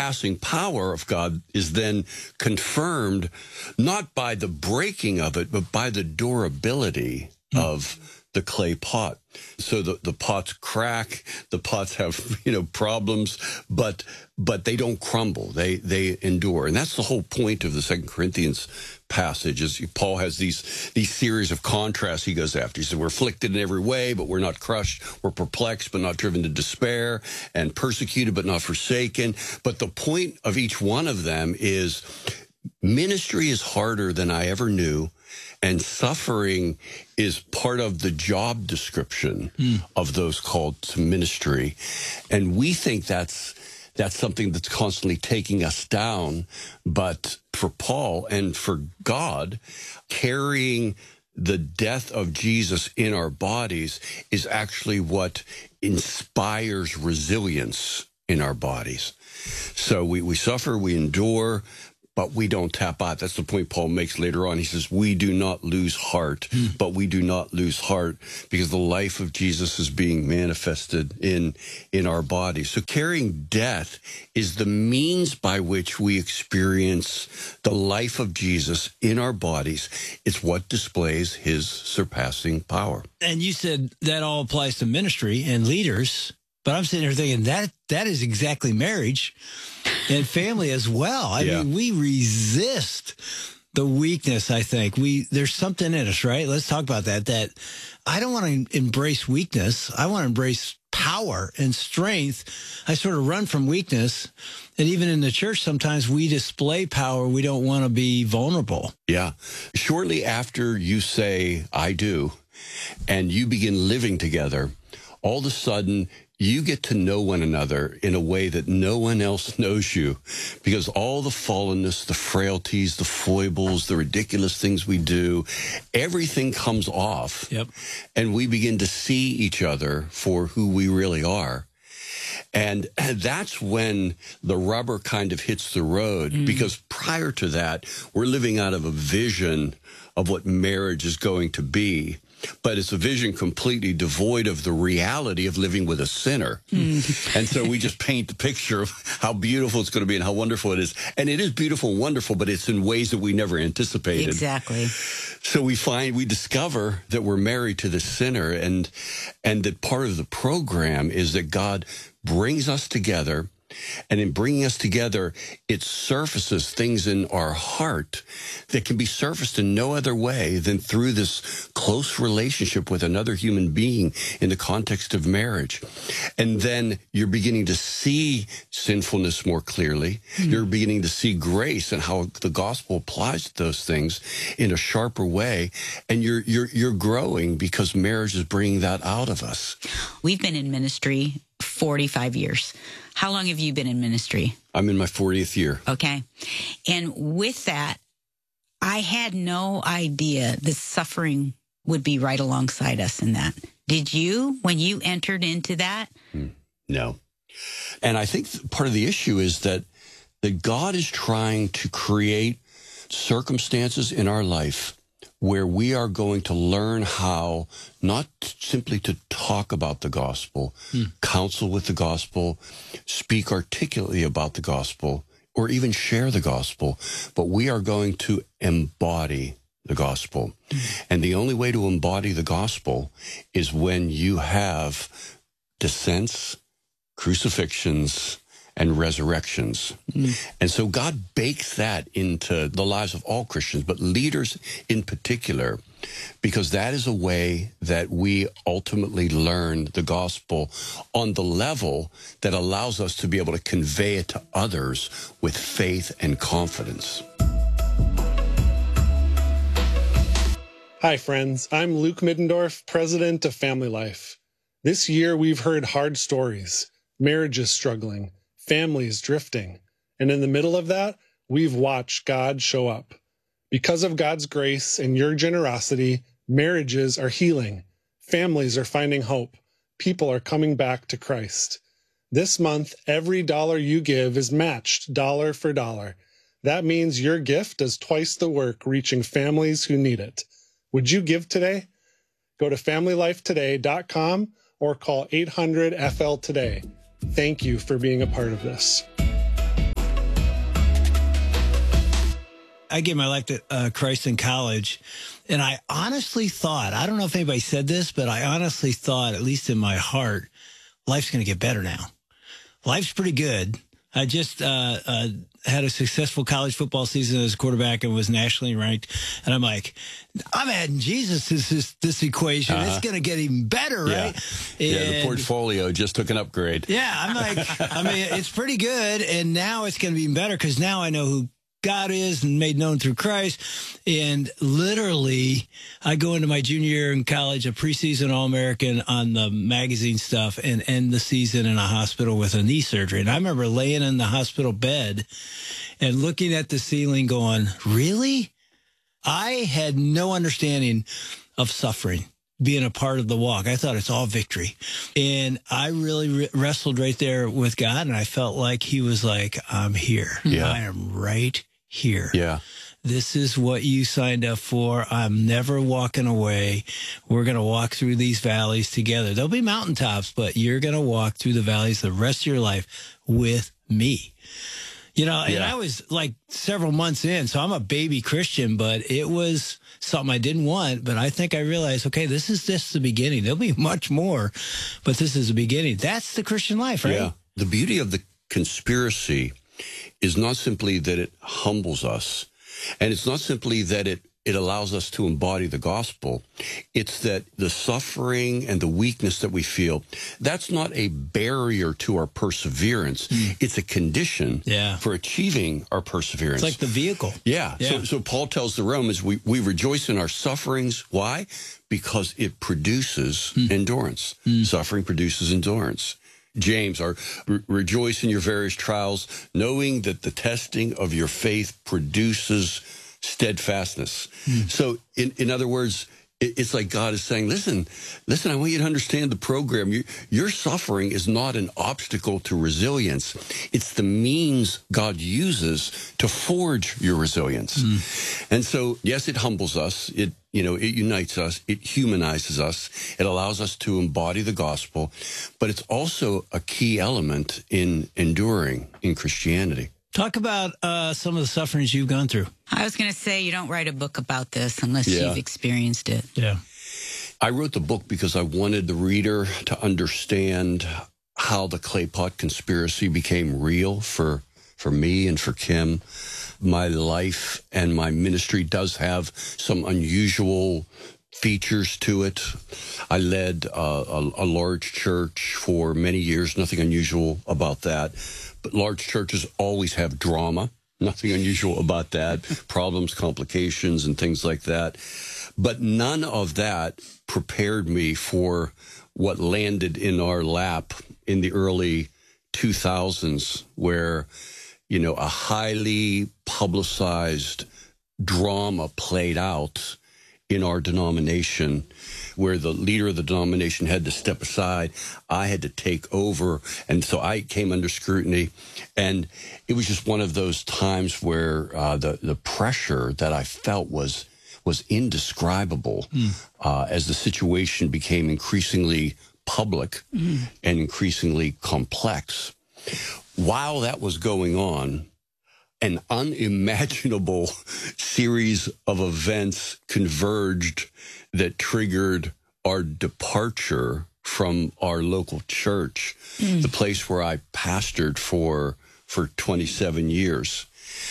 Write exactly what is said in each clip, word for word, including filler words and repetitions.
surpassing power of God is then confirmed not by the breaking of it, but by the durability mm. of the clay pot. So the, the pots crack, the pots have, you know, problems, but but they don't crumble. They they endure. And that's the whole point of the Second Corinthians passage, is Paul has these these series of contrasts he goes after. He says, we're afflicted in every way, but we're not crushed. We're perplexed, but not driven to despair, and persecuted, but not forsaken. But the point of each one of them is ministry is harder than I ever knew. And suffering is part of the job description mm. of those called to ministry. And we think that's that's something that's constantly taking us down. But for Paul and for God, carrying the death of Jesus in our bodies is actually what inspires resilience in our bodies. So we, we suffer, we endure, but we don't tap out. That's the point Paul makes later on. He says, we do not lose heart, mm. but we do not lose heart because the life of Jesus is being manifested in, in our bodies. So carrying death is the means by which we experience the life of Jesus in our bodies. It's what displays his surpassing power. And you said that all applies to ministry and leaders, but I'm sitting here thinking that that is exactly marriage and family as well. I yeah. mean, we resist the weakness, I think. We There's something in us, right? Let's talk about that, that I don't want to embrace weakness. I want to embrace power and strength. I sort of run from weakness. And even in the church, sometimes we display power. We don't want to be vulnerable. Yeah. Shortly after you say, I do, and you begin living together, all of a sudden, you get to know one another in a way that no one else knows you, because all the fallenness, the frailties, the foibles, the ridiculous things we do, everything comes off. Yep. And we begin to see each other for who we really are. And that's when the rubber kind of hits the road, mm. because prior to that, we're living out of a vision of what marriage is going to be. But it's a vision completely devoid of the reality of living with a sinner. Mm. And so we just paint the picture of how beautiful it's going to be and how wonderful it is. And it is beautiful and wonderful, but it's in ways that we never anticipated. Exactly. So we find, we discover that we're married to the sinner, and, and that part of the program is that God brings us together. And in bringing us together, it surfaces things in our heart that can be surfaced in no other way than through this close relationship with another human being in the context of marriage. And then you're beginning to see sinfulness more clearly. Mm-hmm. You're beginning to see grace and how the gospel applies to those things in a sharper way. And you're you're you're growing because marriage is bringing that out of us. We've been in ministry forty-five years. How long have you been in ministry? I'm in my fortieth year. Okay. And with that, I had no idea the suffering would be right alongside us in that. Did you, when you entered into that? No. And I think part of the issue is that, that God is trying to create circumstances in our life where we are going to learn how not simply to talk about the gospel, hmm. counsel with the gospel, speak articulately about the gospel, or even share the gospel, but we are going to embody the gospel. Hmm. And the only way to embody the gospel is when you have descents, crucifixions, and resurrections. Mm. And so God bakes that into the lives of all Christians, but leaders in particular, because that is a way that we ultimately learn the gospel on the level that allows us to be able to convey it to others with faith and confidence. Hi, friends. I'm Luke Middendorf, president of Family Life. This year, we've heard hard stories, marriages struggling, families drifting. And in the middle of that, we've watched God show up. Because of God's grace and your generosity, marriages are healing. Families are finding hope. People are coming back to Christ. This month, every dollar you give is matched dollar for dollar. That means your gift does twice the work reaching families who need it. Would you give today? Go to family life today dot com or call eight hundred F L today. Thank you for being a part of this. I gave my life to uh, Christ in college, and I honestly thought, I don't know if anybody said this, but I honestly thought, at least in my heart, life's going to get better now. Life's pretty good. I just uh, uh, had a successful college football season as a quarterback and was nationally ranked. And I'm like, I'm adding Jesus to this, this equation. Uh-huh. It's going to get even better, yeah. right? Yeah, and, the portfolio just took an upgrade. Yeah, I'm like, I mean, it's pretty good. And now it's going to be even better because now I know who God is and made known through Christ. And literally, I go into my junior year in college, a preseason All-American on the magazine stuff, and end the season in a hospital with a knee surgery. And I remember laying in the hospital bed and looking at the ceiling going, really? I had no understanding of suffering, being a part of the walk. I thought it's all victory. And I really re- wrestled right there with God, and I felt like he was like, I'm here. Yeah. I am right here. Yeah. This is what you signed up for. I'm never walking away. We're going to walk through these valleys together. There'll be mountaintops, but you're going to walk through the valleys the rest of your life with me. You know, yeah. and I was like several months in, so I'm a baby Christian, but it was something I didn't want. But I think I realized, okay, this is just the beginning. There'll be much more, but this is the beginning. That's the Christian life, right? Yeah. The beauty of the conspiracy is not simply that it humbles us, and it's not simply that it, it allows us to embody the gospel. It's that the suffering and the weakness that we feel, that's not a barrier to our perseverance. Mm. It's a condition yeah. for achieving our perseverance. It's like the vehicle. Yeah. yeah. So, so Paul tells the Romans, we, we rejoice in our sufferings. Why? Because it produces mm. endurance. Mm. Suffering produces endurance. James, our re- rejoice in your various trials, knowing that the testing of your faith produces steadfastness. Mm. So, in, in other words, it, it's like God is saying, listen, listen, I want you to understand the program. You, your suffering is not an obstacle to resilience. It's the means God uses to forge your resilience. Mm. And so, yes, it humbles us. It You know, it unites us, it humanizes us, it allows us to embody the gospel, but it's also a key element in enduring in Christianity. Talk about uh, some of the sufferings you've gone through. I was going to say, you don't write a book about this unless yeah. you've experienced it. Yeah. I wrote the book because I wanted the reader to understand how the clay pot conspiracy became real for, for me and for Kim. My life and my ministry does have some unusual features to it. I led uh, a, a large church for many years. Nothing unusual about that. But large churches always have drama. Nothing unusual about that. Problems, complications, and things like that. But none of that prepared me for what landed in our lap in the early two thousands, where you know, a highly publicized drama played out in our denomination where the leader of the denomination had to step aside. I had to take over. And so I came under scrutiny. And it was just one of those times where uh, the, the pressure that I felt was was indescribable mm. uh, as the situation became increasingly public mm. and increasingly complex. While that was going on, an unimaginable series of events converged that triggered our departure from our local church, mm. the place where I pastored for for twenty-seven years.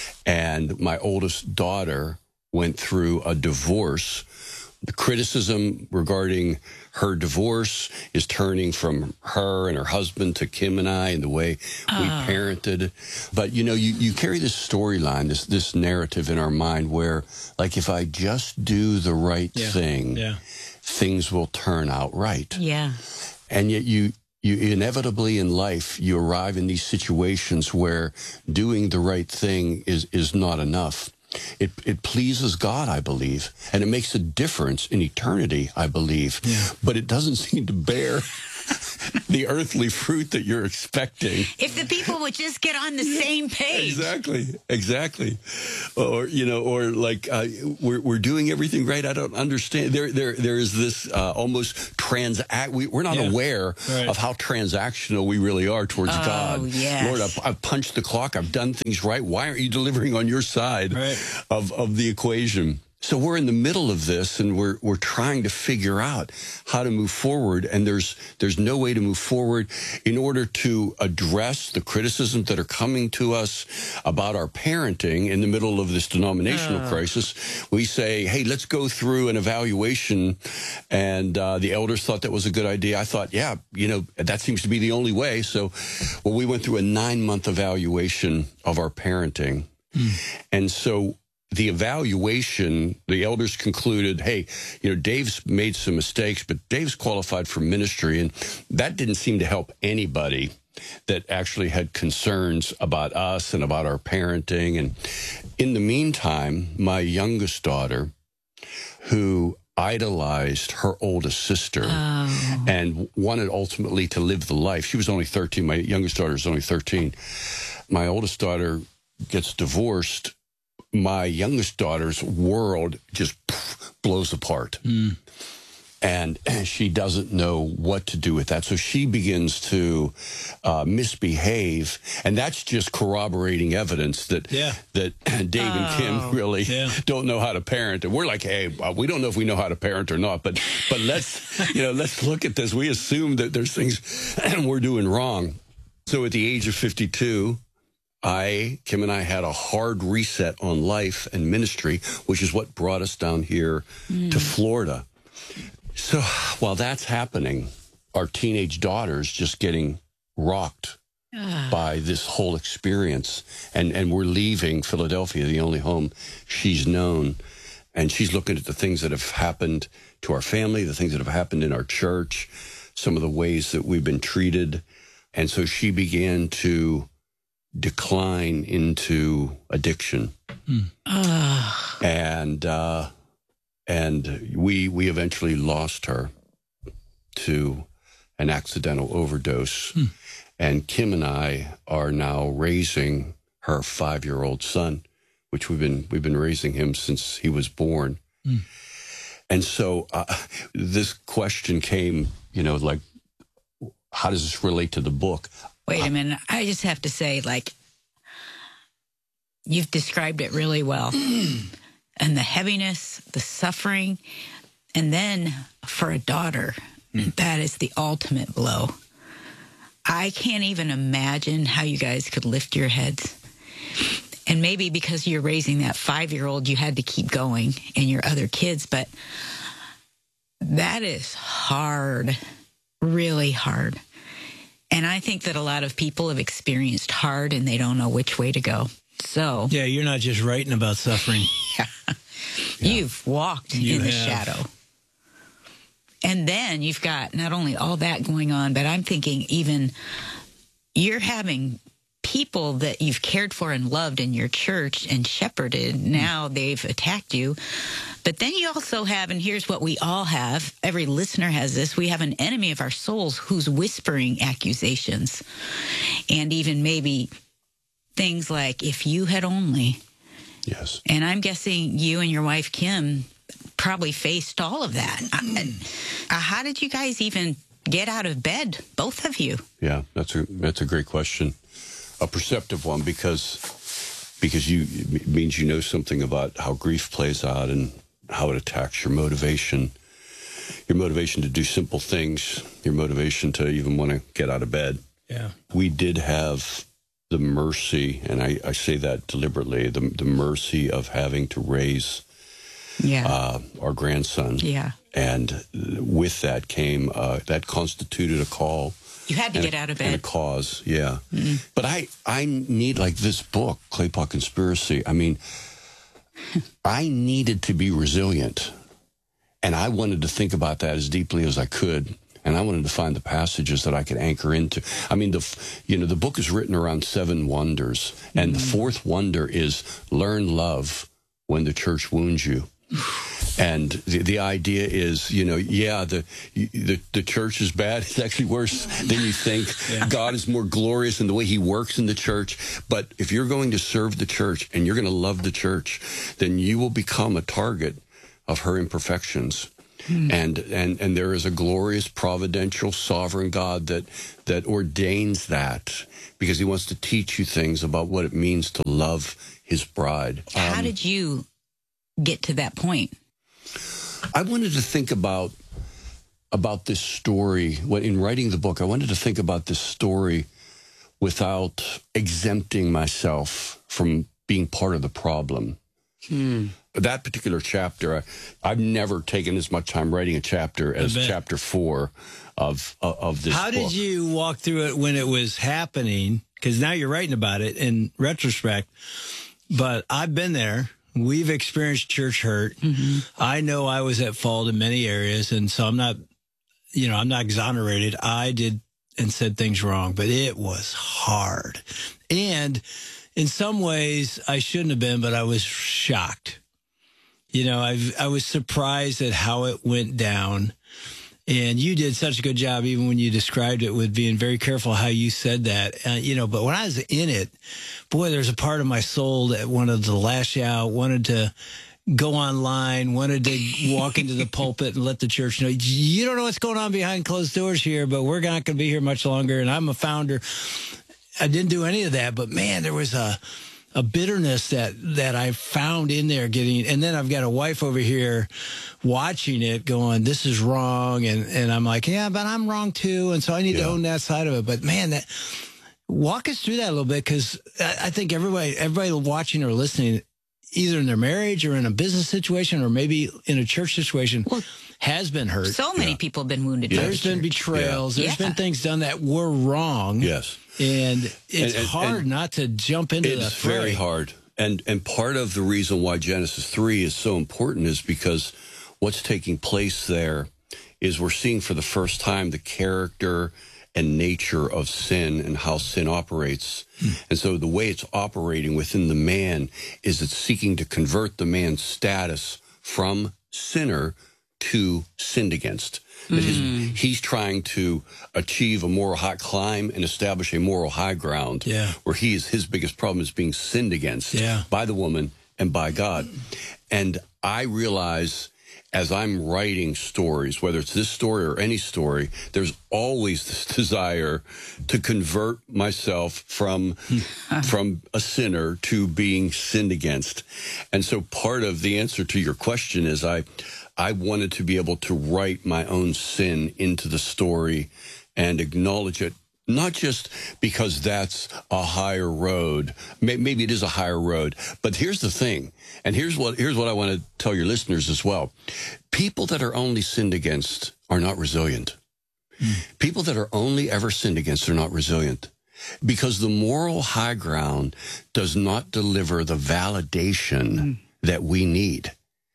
And my oldest daughter went through a divorce. The criticism regarding her divorce is turning from her and her husband to Kim and I and the way oh. we parented. But, you know, you, you carry this storyline, this this narrative in our mind where, like, if I just do the right yeah. thing, yeah. things will turn out right. Yeah. And yet you, you inevitably in life, you arrive in these situations where doing the right thing is, is not enough. It it pleases God, I believe, and it makes a difference in eternity, I believe. Yeah. But it doesn't seem to bear the earthly fruit that you're expecting. If the people would just get on the same page. Exactly, exactly. Or, you know, or like, uh, we're we're doing everything right. I don't understand. There there there is this uh, almost transact. We, we're not yeah. aware right. of how transactional we really are towards oh, God. Yes. Lord, I've, I've punched the clock. I've done things right. Why aren't you delivering on your side? Right. of, of the equation. So we're in the middle of this, and we're we're trying to figure out how to move forward, and there's there's no way to move forward in order to address the criticisms that are coming to us about our parenting in the middle of this denominational uh. crisis. We say, hey, let's go through an evaluation, and uh, the elders thought that was a good idea. I thought, yeah, you know, that seems to be the only way. So, well, we went through a nine-month evaluation of our parenting, mm. and so the evaluation, the elders concluded, hey, you know, Dave's made some mistakes, but Dave's qualified for ministry. And that didn't seem to help anybody that actually had concerns about us and about our parenting. And in the meantime, my youngest daughter, who idolized her oldest sister oh. and wanted ultimately to live the life. She was only thirteen. My youngest daughter was only thirteen. My oldest daughter gets divorced. My youngest daughter's world just blows apart. Mm. And she doesn't know what to do with that. So she begins to uh, misbehave. And that's just corroborating evidence that yeah. that Dave oh, and Kim really yeah. don't know how to parent. And we're like, hey, we don't know if we know how to parent or not. But but let's, you know, let's look at this. We assume that there's things we're doing wrong. So at the age of fifty-two, I, Kim and I had a hard reset on life and ministry, which is what brought us down here mm. to Florida. So while that's happening, our teenage daughter's just getting rocked uh. by this whole experience. And, and we're leaving Philadelphia, the only home she's known. And she's looking at the things that have happened to our family, the things that have happened in our church, some of the ways that we've been treated. And so she began to decline into addiction. Mm. Uh. And uh, and we we eventually lost her to an accidental overdose. Mm. And Kim and I are now raising her five-year-old son, which we've been we've been raising him since he was born. Mm. And so uh, this question came, you know, like, how does this relate to the book? Wait a minute. I just have to say, like, you've described it really well. And the heaviness, the suffering, and then for a daughter, mm. that is the ultimate blow. I can't even imagine how you guys could lift your heads. And maybe because you're raising that five-year-old, you had to keep going, and your other kids, but that is hard, really hard. And I think that a lot of people have experienced hard and they don't know which way to go. So yeah, you're not just writing about suffering. yeah. Yeah. You've walked you in the have. shadow. And then you've got not only all that going on, but I'm thinking even you're having people that you've cared for and loved in your church and shepherded. Now they've attacked you. But then you also have, and here's what we all have, every listener has this, we have an enemy of our souls who's whispering accusations. And even maybe things like, if you had only. Yes. And I'm guessing you and your wife, Kim, probably faced all of that. Uh, how did you guys even get out of bed, both of you? Yeah, that's a that's a great question. A perceptive one, because because you it means you know something about how grief plays out and how it attacks your motivation, your motivation to do simple things, your motivation to even want to get out of bed. Yeah. We did have the mercy, and I, I say that deliberately, the, the mercy of having to raise yeah. uh, our grandson. Yeah. And with that came, uh, that constituted a call. You had to get a, out of bed. And a cause, yeah. Mm-hmm. But I, I need, like this book, Clay Pot Conspiracy, I mean, I needed to be resilient. And I wanted to think about that as deeply as I could. And I wanted to find the passages that I could anchor into. I mean, the you know, the book is written around seven wonders. And mm-hmm. the fourth wonder is learn love when the church wounds you. And the, the idea is, you know, yeah, the, the the church is bad. It's actually worse than you think. Yeah. God is more glorious in the way he works in the church. But if you're going to serve the church and you're going to love the church, then you will become a target of her imperfections. Hmm. And, and, and there is a glorious, providential, sovereign God that, that ordains that because he wants to teach you things about what it means to love his bride. How Um, did you get to that point? I wanted to think about about this story. When in writing the book, I wanted to think about this story without exempting myself from being part of the problem. Hmm. That particular chapter, I, I've never taken as much time writing a chapter as chapter four of uh, of this How book. did you walk through it when it was happening? Because now you're writing about it in retrospect. But I've been there. We've experienced church hurt. Mm-hmm. I know I was at fault in many areas, and so I'm not, you know, I'm not exonerated. I did and said things wrong, but it was hard. And in some ways, I shouldn't have been, but I was shocked. You know, I I was surprised at how it went down. And you did such a good job, even when you described it, with being very careful how you said that. Uh, you know, but when I was in it, boy, there's a part of my soul that wanted to lash out, wanted to go online, wanted to walk into the pulpit and let the church know, you don't know what's going on behind closed doors here, but we're not going to be here much longer. And I'm a founder. I didn't do any of that, but man, there was a a bitterness that, that I found in there getting, and then I've got a wife over here watching it going, this is wrong. And, and I'm like, yeah, but I'm wrong too. And so I need yeah. to own that side of it. But man, that walk us through that a little bit. Cause I, I think everybody, everybody watching or listening, either in their marriage or in a business situation, or maybe in a church situation, well, has been hurt. So many yeah. people have been wounded. Yes. There's been betrayals. Yeah. There's yeah. been things done that were wrong. Yes. And it's and, and, hard and not to jump into that. It's very hard. And and part of the reason why Genesis three is so important is because what's taking place there is we're seeing for the first time the character and nature of sin and how sin operates. Hmm. And so the way it's operating within the man is it's seeking to convert the man's status from sinner to sinned against. That his, mm. he's trying to achieve a moral high climb and establish a moral high ground yeah. where he is, his biggest problem is being sinned against yeah. by the woman and by God. And I realize as I'm writing stories, whether it's this story or any story, there's always this desire to convert myself from, from a sinner to being sinned against. And so part of the answer to your question is I, I wanted to be able to write my own sin into the story and acknowledge it, not just because that's a higher road. Maybe it is a higher road, but here's the thing, and here's what here's what I want to tell your listeners as well. People that are only sinned against are not resilient. Mm. People that are only ever sinned against are not resilient. Because the moral high ground does not deliver the validation mm. that we need.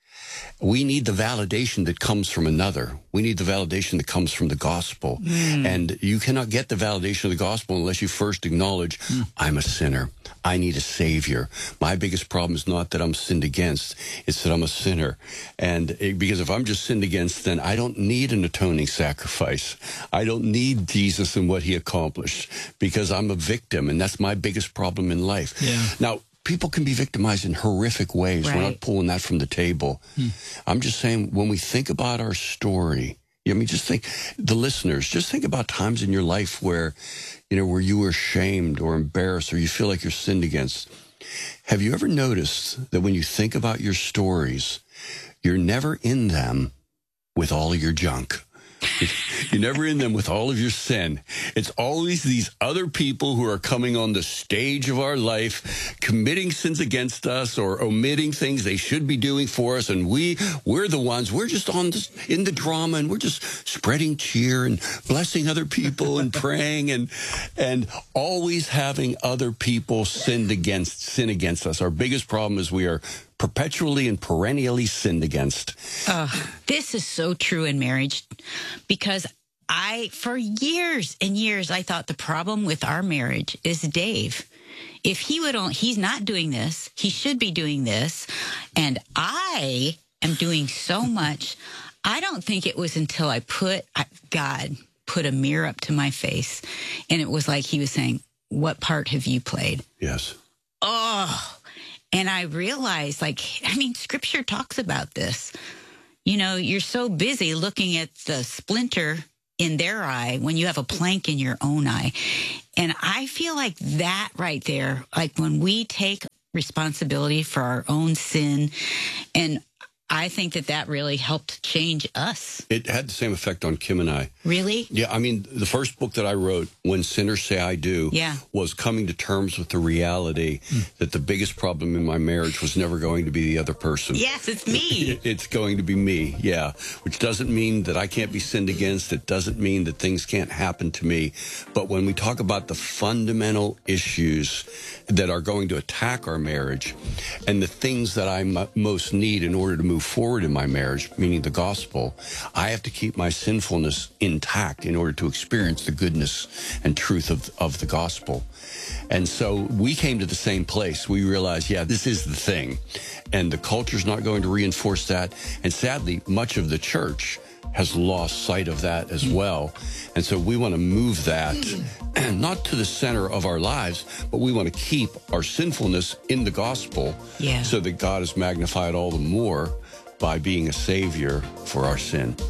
We need the validation that comes from another. We need the validation that comes from the gospel. Mm. And you cannot get the validation of the gospel unless you first acknowledge, mm. I'm a sinner. I need a savior. My biggest problem is not that I'm sinned against. It's that I'm a sinner. And it, because if I'm just sinned against, then I don't need an atoning sacrifice. I don't need Jesus and what he accomplished because I'm a victim. And that's my biggest problem in life. Yeah. Now, people can be victimized in horrific ways. Right. We're not pulling that from the table. Hmm. I'm just saying, when we think about our story, I mean, just think, the listeners, just think about times in your life where, you know, where you were shamed or embarrassed or you feel like you're sinned against. Have you ever noticed that when you think about your stories, you're never in them with all of your junk? You're never in them with all of your sin. It's always these other people who are coming on the stage of our life, committing sins against us or omitting things they should be doing for us. And we, we're the ones, we're just on this, in the drama, and we're just spreading cheer and blessing other people and praying and, and always having other people sinned against, sin against us. Our biggest problem is we are perpetually and perennially sinned against. Uh, this is so true in marriage because I, for years and years, I thought the problem with our marriage is Dave. If he would only, he's not doing this, he should be doing this, and I am doing so much. I don't think it was until I put, God put a mirror up to my face, and it was like he was saying, what part have you played? Yes. Oh, and I realized, like, I mean, Scripture talks about this. You know, you're so busy looking at the splinter in their eye when you have a plank in your own eye. And I feel like that right there, like when we take responsibility for our own sin, and I think that that really helped change us. It had the same effect on Kim and I. Really? Yeah, I mean, the first book that I wrote, When Sinners Say I Do, yeah. was coming to terms with the reality mm. that the biggest problem in my marriage was never going to be the other person. Yes, it's me. It's going to be me, yeah, which doesn't mean that I can't be sinned against. It doesn't mean that things can't happen to me. But when we talk about the fundamental issues that are going to attack our marriage and the things that I m- most need in order to move forward in my marriage, meaning the gospel, I have to keep my sinfulness intact in order to experience the goodness and truth of, of the gospel. And so we came to the same place. We realized, yeah, this is the thing. And the culture's not going to reinforce that. And sadly, much of the church has lost sight of that as well. And so we want to move that not to the center of our lives, but we want to keep our sinfulness in the gospel yeah. so that God is magnified all the more by being a savior for our sin.